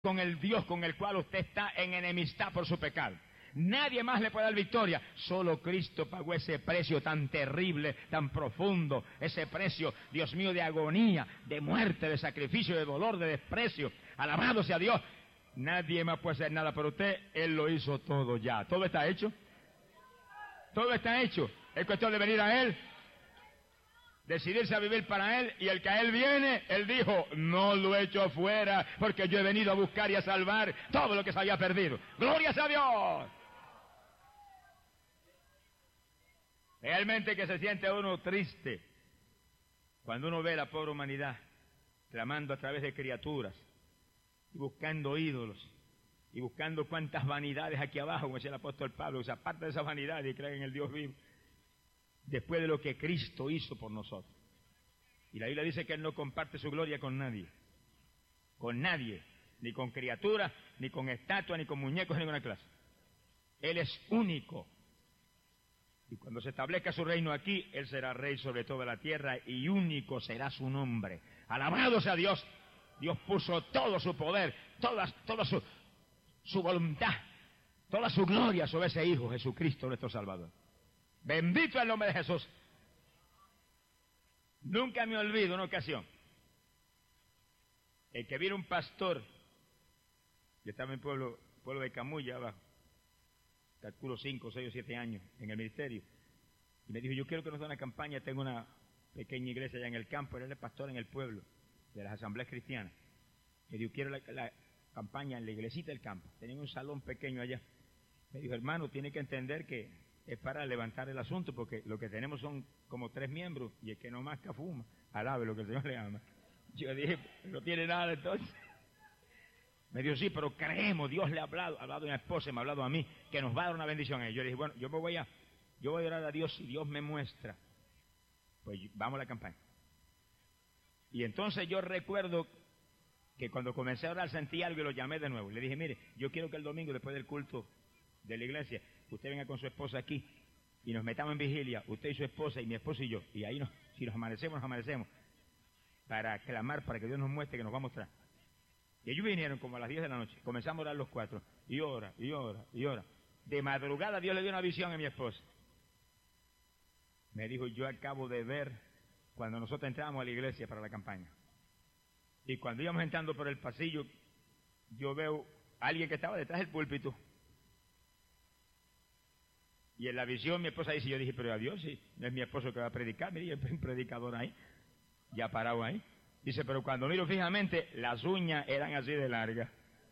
con el Dios con el cual usted está en enemistad por su pecado. Nadie más le puede dar victoria. Solo Cristo pagó ese precio tan terrible, tan profundo. Ese precio, Dios mío, de agonía, de muerte, de sacrificio, de dolor, de desprecio. Alabado sea Dios. Nadie más puede hacer nada por usted. Él lo hizo todo ya. Todo está hecho. Todo está hecho. Es cuestión de venir a Él, decidirse a vivir para Él, y el que a Él viene, Él dijo, no lo echo fuera, porque yo he venido a buscar y a salvar todo lo que se había perdido. ¡Glorias a Dios! Realmente que se siente uno triste cuando uno ve la pobre humanidad clamando a través de criaturas y buscando ídolos y buscando cuantas vanidades aquí abajo, como decía el apóstol Pablo, o sea, aparte de esa vanidad y creen en el Dios vivo, después de lo que Cristo hizo por nosotros. Y la Biblia dice que Él no comparte su gloria con nadie, ni con criaturas, ni con estatuas, ni con muñecos de ninguna clase. Él es único. Y cuando se establezca su reino aquí, Él será rey sobre toda la tierra y único será su nombre. Alabado sea Dios. Dios puso todo su poder, toda su voluntad, toda su gloria sobre ese Hijo, Jesucristo nuestro Salvador. Bendito es el nombre de Jesús. Nunca me olvido una ocasión en que vino un pastor. Yo estaba en el pueblo de Camuya abajo, calculo 5, 6 o 7 años en el ministerio, y me dijo, yo quiero que nos dé una campaña. Tengo una pequeña iglesia allá en el campo. Él es el pastor en el pueblo de las asambleas cristianas. Me dijo, quiero la campaña en la iglesita del campo. Tenía un salón pequeño allá. Me dijo, hermano, tiene que entender que es para levantar el asunto, porque lo que tenemos son como 3 miembros, y el que no masca fuma. Alabe lo que el Señor le ama. Yo dije, no tiene nada entonces. Me dijo, sí, pero creemos, Dios le ha hablado a mi esposa y me ha hablado a mí, que nos va a dar una bendición a él. Yo le dije, bueno, yo voy a orar a Dios, y Dios me muestra, pues vamos a la campaña. Y entonces yo recuerdo que cuando comencé a orar sentí algo y lo llamé de nuevo. Le dije, mire, yo quiero que el domingo, después del culto de la iglesia, usted venga con su esposa aquí y nos metamos en vigilia, usted y su esposa y mi esposo y yo. Y ahí si nos amanecemos, para clamar, para que Dios nos muestre, que nos va a mostrar. Y ellos vinieron como a las 10 de la noche. Comenzamos a orar los 4. Y ora. De madrugada Dios le dio una visión a mi esposa. Me dijo, yo acabo de ver cuando nosotros entrábamos a la iglesia para la campaña. Y cuando íbamos entrando por el pasillo, yo veo a alguien que estaba detrás del púlpito. Y en la visión mi esposa dice, yo dije, pero adiós, sí, no es mi esposo que va a predicar. Mire, hay un predicador ahí, ya parado ahí. Dice, pero cuando miro fijamente, las uñas eran así de largas.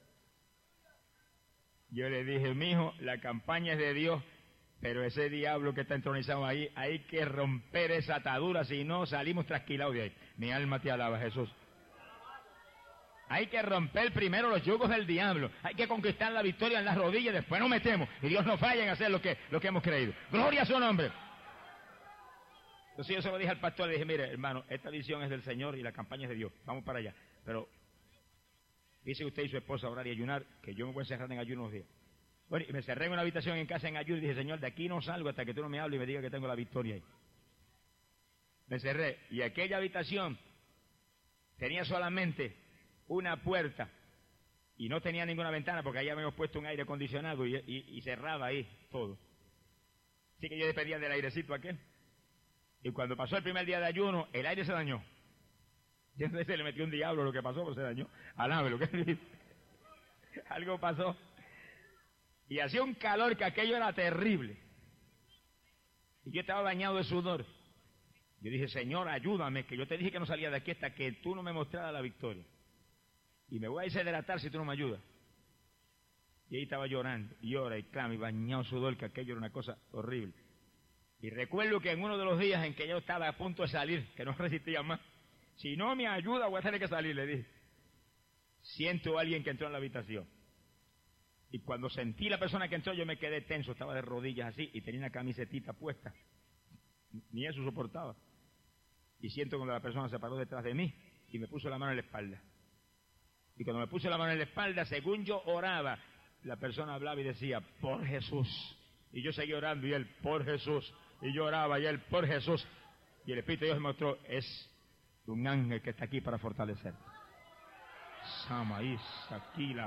Yo le dije, mijo, la campaña es de Dios, pero ese diablo que está entronizado ahí, hay que romper esa atadura, si no salimos trasquilados de ahí. Mi alma te alaba, Jesús. Hay que romper primero los yugos del diablo. Hay que conquistar la victoria en las rodillas, después nos metemos. Y Dios nos falla en hacer lo que hemos creído. ¡Gloria a su nombre! Entonces yo se lo dije al pastor, le dije, mire, hermano, esta visión es del Señor y la campaña es de Dios. Vamos para allá. Pero dice usted y su esposa orar y ayunar, que yo me voy a cerrar en ayuno unos días. Bueno, y me cerré en una habitación en casa en ayuno y dije, Señor, de aquí no salgo hasta que tú no me hables y me digas que tengo la victoria ahí. Me cerré. Y aquella habitación tenía solamente una puerta y no tenía ninguna ventana, porque ahí habíamos puesto un aire acondicionado y cerraba ahí todo. Así que yo dependía del airecito aquel. Y cuando pasó el primer día de ayuno, el aire se dañó. Y entonces se le metió un diablo, lo que pasó, pero se dañó. Alábe lo que dice. Algo pasó. Y hacía un calor que aquello era terrible. Y yo estaba bañado de sudor. Yo dije, Señor, ayúdame, que yo te dije que no salía de aquí hasta que tú no me mostraras la victoria. Y me voy a deshidratar si tú no me ayudas. Y ahí estaba llorando, y llora y clama, y bañado de sudor, que aquello era una cosa horrible. Y recuerdo que en uno de los días en que yo estaba a punto de salir, que no resistía más, si no me ayuda voy a tener que salir, le dije. Siento a alguien que entró en la habitación. Y cuando sentí la persona que entró, yo me quedé tenso, estaba de rodillas así, y tenía una camisetita puesta. Ni eso soportaba. Y siento cuando la persona se paró detrás de mí, y me puso la mano en la espalda. Y cuando me puso la mano en la espalda, según yo oraba, la persona hablaba y decía, por Jesús. Y yo seguía orando, y él, por Jesús. Y yo oraba, y él, por Jesús. Y el Espíritu de Dios me mostró, es un ángel que está aquí para fortalecerte. Sama Isaquila